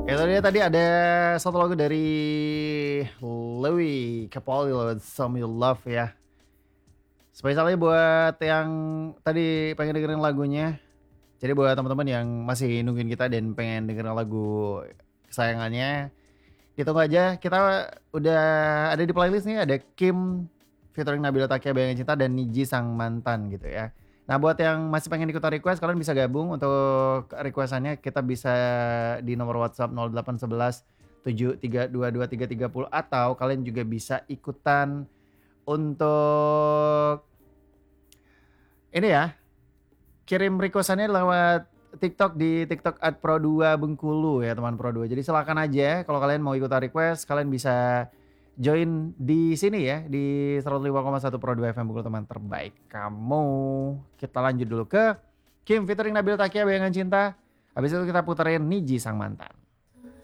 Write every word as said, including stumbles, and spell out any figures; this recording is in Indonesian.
Itu dia tadi ada satu lagu dari Louis Capaldi lewat Some You Love ya. Spesialnya buat yang tadi pengen dengerin lagunya. Jadi buat teman-teman yang masih nungguin kita dan pengen dengerin lagu kesayangannya, ditunggu aja. Kita udah ada di playlist nih, ada Kim featuring Nabila Takia Bayangan Cinta dan Niji Sang Mantan gitu ya. Nah buat yang masih pengen ikutan request, kalian bisa gabung untuk requestannya. Kita bisa di nomor WhatsApp nol delapan satu satu tujuh tiga dua dua tiga tiga nol atau kalian juga bisa ikutan untuk ini ya, kirim requestannya lewat TikTok di TikTok at pro dua Bengkulu ya teman Pro dua. Jadi silakan aja kalau kalian mau ikutan request, kalian bisa join di sini ya di seratus lima koma satu Pro dua F M Bengkulu, teman terbaik kamu. Kita lanjut dulu ke Kim featuring Nabil Takia Bayangan Cinta. Habis itu kita puterin Niji Sang Mantan.